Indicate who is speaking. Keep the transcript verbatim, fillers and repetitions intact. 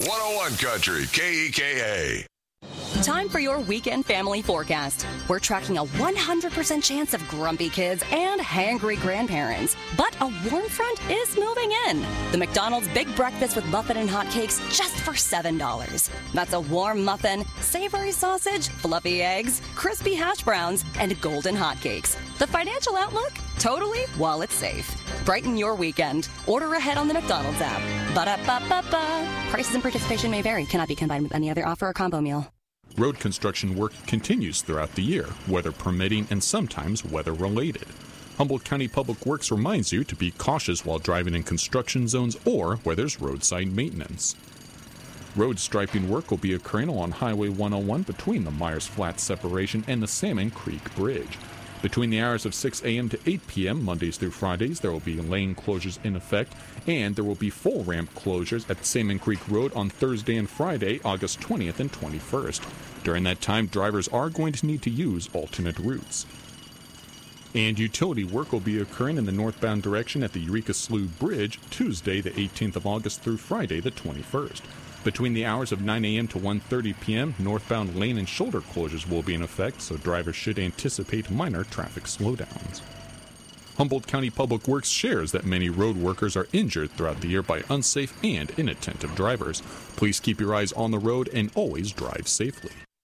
Speaker 1: one oh one Country, K E K A.
Speaker 2: Time for your weekend family forecast. We're tracking a one hundred percent chance of grumpy kids and hangry grandparents. But a warm front is moving in. The McDonald's Big Breakfast with Muffin and Hotcakes just for seven dollars. That's a warm muffin, savory sausage, fluffy eggs, crispy hash browns, and golden hotcakes. The financial outlook? Totally while it's safe. Brighten your weekend. Order ahead on the McDonald's app. Ba-da-ba-ba-ba. Prices and participation may vary. Cannot be combined with any other offer or combo meal.
Speaker 3: Road construction work continues throughout the year, weather permitting and sometimes weather-related. Humboldt County Public Works reminds you to be cautious while driving in construction zones or where there's roadside maintenance. Road striping work will be occurring along Highway one oh one between the Myers Flat separation and the Salmon Creek Bridge. Between the hours of six a.m. to eight p.m. Mondays through Fridays, there will be lane closures in effect, and there will be full ramp closures at Salmon Creek Road on Thursday and Friday, August twentieth and twenty-first. During that time, drivers are going to need to use alternate routes. And utility work will be occurring in the northbound direction at the Eureka Slough Bridge Tuesday, the eighteenth of August through Friday, the twenty-first. Between the hours of nine a.m. to one thirty p.m., northbound lane and shoulder closures will be in effect, so drivers should anticipate minor traffic slowdowns. Humboldt County Public Works shares that many road workers are injured throughout the year by unsafe and inattentive drivers. Please keep your eyes on the road and always drive safely.